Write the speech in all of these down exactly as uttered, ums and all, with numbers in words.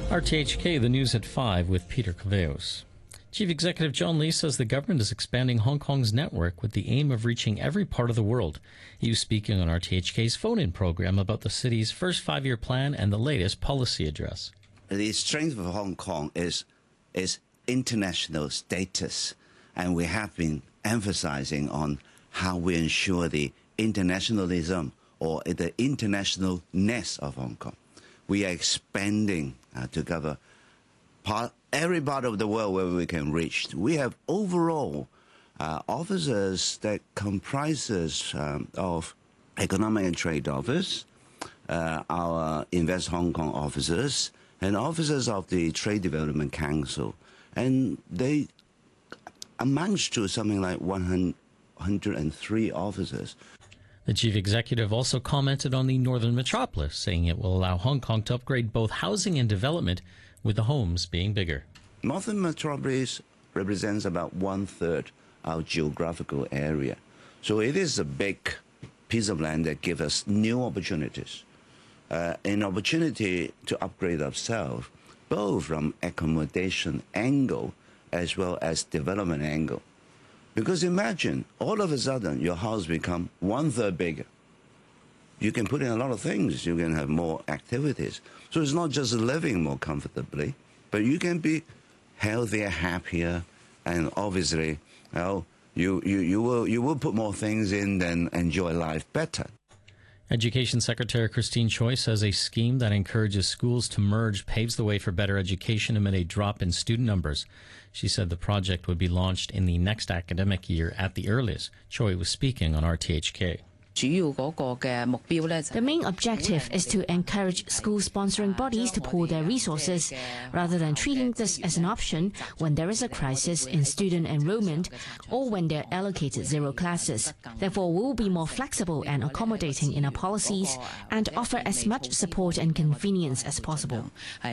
R T H K, the news at five with Peter Caveos. Chief Executive John Lee says the government is expanding Hong Kong's network with the aim of reaching every part of the world. He was speaking on R T H K's phone-in program about the city's first five-year plan and the latest policy address. The strength of Hong Kong is, is international status, and we have been emphasizing on how we ensure the internationalism or the internationalness of Hong Kong. We are expanding uh, to cover part, every part of the world where we can reach. We have overall uh, officers that comprises um, of Economic and Trade Office, uh, our Invest Hong Kong officers, and officers of the Trade Development Council. And they amount to something like one hundred three officers. The chief executive also commented on the Northern Metropolis, saying it will allow Hong Kong to upgrade both housing and development, with the homes being bigger. Northern Metropolis represents about one-third our geographical area. So it is a big piece of land that gives us new opportunities, uh, an opportunity to upgrade ourselves, both from accommodation angle as well as development angle. Because imagine, all of a sudden, your house become one-third bigger. You can put in a lot of things. You can have more activities. So it's not just living more comfortably, but you can be healthier, happier, and obviously, you know, you, you, you, will, you will put more things in and enjoy life better. Education Secretary Christine Choi says a scheme that encourages schools to merge paves the way for better education amid a drop in student numbers. She said the project would be launched in the next academic year at the earliest. Choi was speaking on R T H K. The main objective is to encourage school-sponsoring bodies to pool their resources, rather than treating this as an option when there is a crisis in student enrollment or when they're allocated zero classes. Therefore, we will be more flexible and accommodating in our policies and offer as much support and convenience as possible.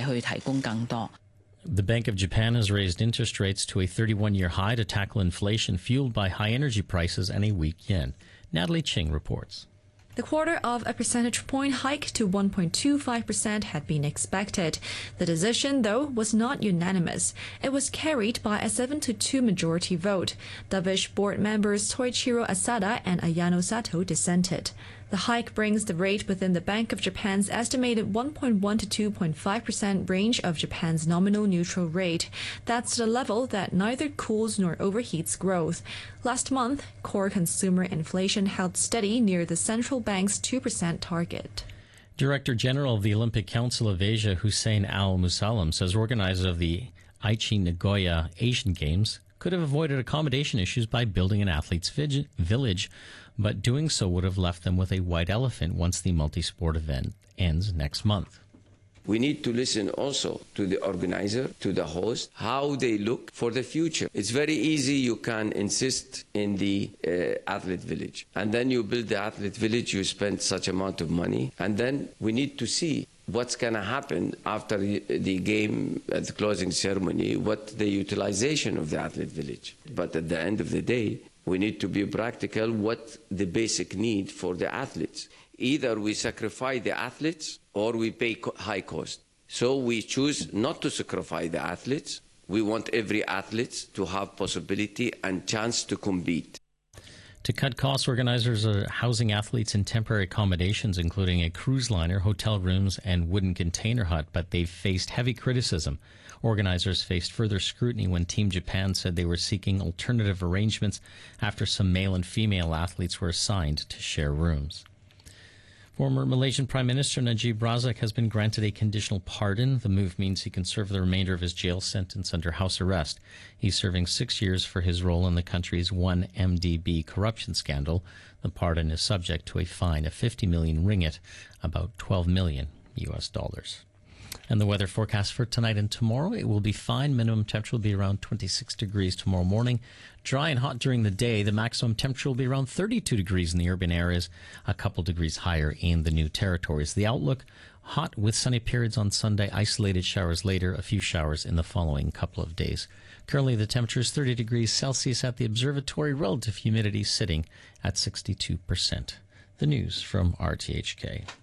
The Bank of Japan has raised interest rates to a thirty-one-year high to tackle inflation fueled by high energy prices and a weak yen. Natalie Ching reports. The quarter of a percentage point hike to one point two five percent had been expected. The decision, though, was not unanimous. It was carried by a seven to two majority vote. Dovish board members Toichiro Asada and Ayano Sato dissented. The hike brings the rate within the Bank of Japan's estimated one point one to two point five percent range of Japan's nominal neutral rate. That's the level that neither cools nor overheats growth. Last month, core consumer inflation held steady near the central bank's two percent target. Director General of the Olympic Council of Asia, Hussein Al-Musallam, says organizers of the Aichi Nagoya Asian Games could have avoided accommodation issues by building an athletes' village, but doing so would have left them with a white elephant once the multi-sport event ends next month. We need to listen also to the organizer, to the host, how they look for the future. It's very easy. You can insist in the uh, athlete village. And then you build the athlete village, you spend such amount of money. And then we need to see what's going to happen after the, the game, at the closing ceremony, what the utilization of the athlete village. But at the end of the day, we need to be practical, what the basic need for the athletes. Either we sacrifice the athletes or we pay high cost. So we choose not to sacrifice the athletes. We want every athlete to have possibility and chance to compete. To cut costs, organizers are housing athletes in temporary accommodations, including a cruise liner, hotel rooms, and wooden container hut, but they've faced heavy criticism. Organizers faced further scrutiny when Team Japan said they were seeking alternative arrangements after some male and female athletes were assigned to share rooms. Former Malaysian Prime Minister Najib Razak has been granted a conditional pardon. The move means he can serve the remainder of his jail sentence under house arrest. He's serving six years for his role in the country's one M D B corruption scandal. The pardon is subject to a fine of fifty million ringgit, about twelve million U S dollars. And the weather forecast for tonight and tomorrow, it will be fine. Minimum temperature will be around twenty-six degrees tomorrow morning. Dry and hot during the day. The maximum temperature will be around thirty-two degrees in the urban areas, a couple degrees higher in the new territories. The outlook, hot with sunny periods on Sunday, isolated showers later, a few showers in the following couple of days. Currently, the temperature is thirty degrees Celsius at the observatory, relative humidity sitting at sixty-two percent. The news from R T H K.